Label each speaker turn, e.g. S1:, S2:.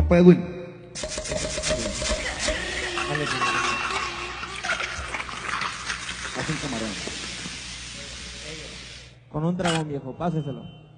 S1: Papá Edwin. Haz un camarón.
S2: Con un dragón, viejo, páseselo.